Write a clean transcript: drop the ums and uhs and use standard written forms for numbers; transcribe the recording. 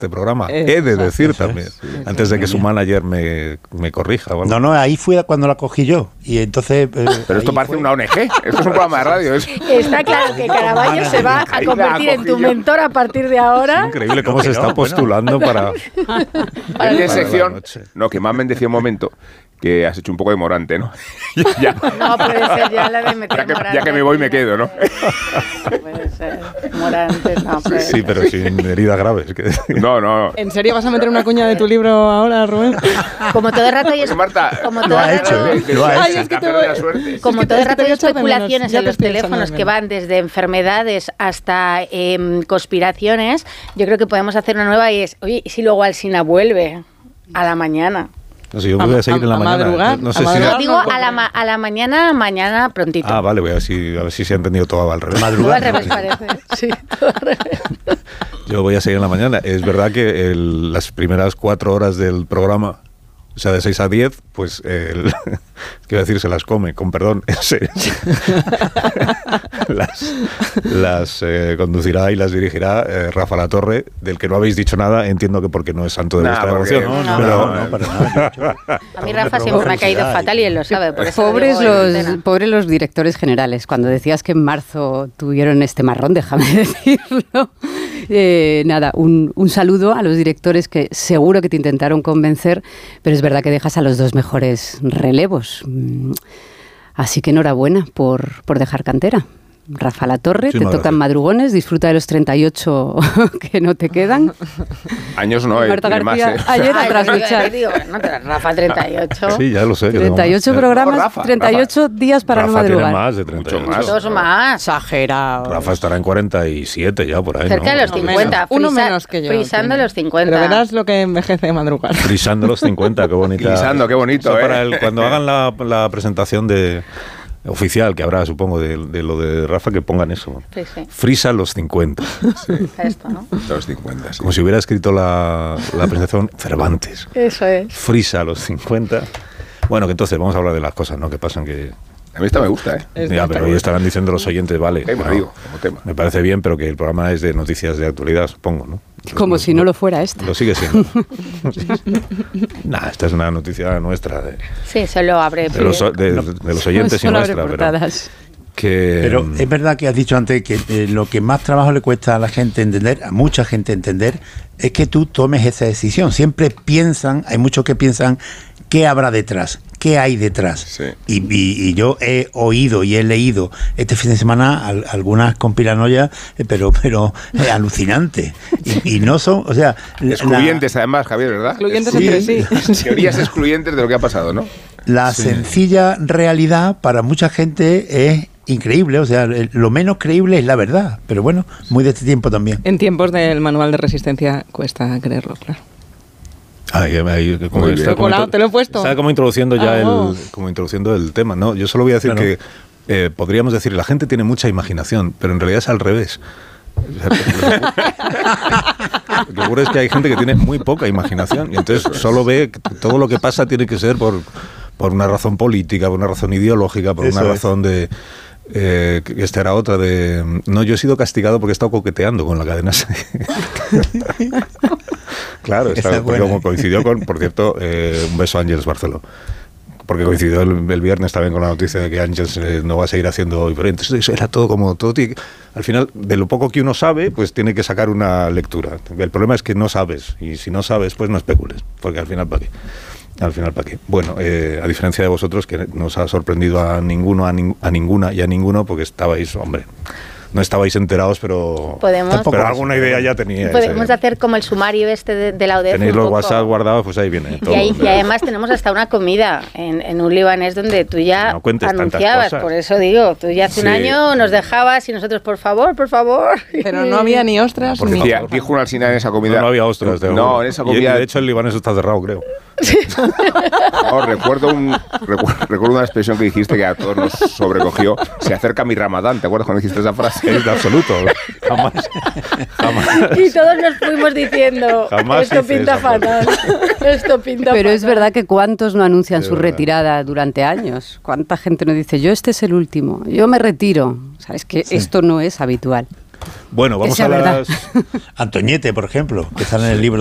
este programa. He de decir también, antes de que su manager me corrija. ¿Vale? No, ahí fue cuando la cogí yo. Y entonces... Pero esto parece una ONG. Esto es un programa de radio. Está claro que Caraballo se va a convertir en tu mentor a partir de ahora. Es increíble cómo se está postulando para la sección. No, que me han bendecido un momento que has hecho un poco de Morante, ¿no? Ya. No, puede ser ya la de meter Morante. Ya que me voy me quedo, ¿no? Puede ser. Morante, no. Puede sí, pero sin heridas graves. No. ¿En serio vas a meter una cuña de tu libro ahora, Rubén? Como todo el rato hay... Marta, como todo el rato... Como todo el rato hay especulaciones en los teléfonos que van desde enfermedades hasta conspiraciones, yo creo que podemos hacer una nueva y es, oye, ¿y si luego Alsina vuelve a la mañana? No sé, yo voy a seguir en la mañana. No sé si digo a la mañana prontito. Ah, vale, voy a ver si se ha entendido todo al revés. Todo al revés parece. Sí, todo al revés. Yo voy a seguir en la mañana. Es verdad que las primeras 4 horas del programa, o sea, de 6 a 10, pues, quiero decir, se las come, con perdón, las conducirá y las dirigirá Rafa Latorre, del que no habéis dicho nada, entiendo que porque no es santo de vuestra devoción. No, para nada. A mí Rafa siempre me ha caído fatal y él lo sabe. Por eso pobres los directores generales. Cuando decías que en marzo tuvieron este marrón, déjame decirlo. Nada, un saludo a los directores que seguro que te intentaron convencer, pero es verdad que dejas a los 2 mejores relevos. Así que enhorabuena por dejar cantera. Rafa Latorre, te tocan madrugones, disfruta de los 38 que no te quedan. Años no, Marta García, más, ayer a trasluchar. Rafa 38. Sí, ya lo sé. 38 programas, 38 días para no madrugar. Tiene más de 38. Dos más. Exagerado. Rafa estará en 47 ya, por ahí. Cerca de los 50. Uno menos que yo. Frisando los 50. Pero verás lo que envejece de madrugar. Frisando los 50, qué bonita. Frisando, qué bonito. Cuando hagan la presentación oficial que habrá, supongo, de lo de Rafa, que pongan eso. Sí. Frisa los 50. Sí. Esto, ¿no? Los 50, sí. Como si hubiera escrito la presentación Cervantes. Eso es. Frisa los 50. Bueno, que entonces vamos a hablar de las cosas, ¿no? Que pasan que... A mí esta me gusta, Ya, pero hoy estarán diciendo los oyentes, vale. Digo, como tema. Me parece bien, pero que el programa es de noticias de actualidad, supongo, ¿no? Como si no lo fuera esta. Lo sigue siendo. Esta es una noticia nuestra. Sí, solo abre... De los oyentes y nuestra. Pero es verdad que has dicho antes que lo que más trabajo le cuesta a la gente entender, a mucha gente entender, es que tú tomes esa decisión. Siempre hay muchos que piensan qué habrá detrás, qué hay detrás. Sí. Y yo he oído y he leído este fin de semana algunas conspiranoias, pero alucinantes. Y no son, o sea... Excluyentes además, Javier, ¿verdad? Excluyentes entre sí. Teorías excluyentes de lo que ha pasado, ¿no? La sencilla realidad para mucha gente es increíble, o sea, lo menos creíble es la verdad, pero bueno, muy de este tiempo también. En tiempos del manual de resistencia cuesta creerlo, claro. Te lo he puesto. Está como introduciendo ya el tema, ¿no? Yo solo voy a decir que podríamos decir, la gente tiene mucha imaginación, pero en realidad es al revés. Lo que ocurre es que hay gente que tiene muy poca imaginación y entonces solo ve que todo lo que pasa tiene que ser por una razón política, por una razón ideológica, por una razón de... que esta era otra de... No, yo he sido castigado porque he estado coqueteando con la cadena. Claro, como coincidió con, por cierto, un beso a Ángeles Barceló, porque coincidió el viernes también con la noticia de que Ángeles no va a seguir haciendo hoy, pero entonces eso era todo como todo al final, de lo poco que uno sabe, pues tiene que sacar una lectura. El problema es que no sabes, y si no sabes, pues no especules, porque al final, ¿para qué? Bueno, a diferencia de vosotros, que nos ha sorprendido a ninguno, a ninguna y a ninguno, porque estabais, hombre... No estabais enterados, pero alguna idea ya teníais. Podemos hacer como el sumario de la UDEF. Tenéis los WhatsApp guardados, pues ahí viene todo. Y además tenemos hasta una comida en un libanés donde tú ya anunciabas. Por eso digo, tú ya hace un año nos dejabas y nosotros, por favor. Pero no había ni ostras ni... Dijo una alcina en esa comida. No había ostras. No, en esa comida... De hecho, el libanés está cerrado, creo. No, recuerdo una expresión que dijiste que a todos nos sobrecogió. Se acerca mi Ramadán, ¿te acuerdas cuando dijiste esa frase? Es de absoluto. Jamás. Y todos nos fuimos diciendo, esto pinta fatal. Pero es verdad que cuántos no anuncian su retirada durante años. Cuánta gente no dice, yo este es el último, yo me retiro. Sabes que esto no es habitual. Bueno, vamos a las... Antoñete, por ejemplo, que está en el libro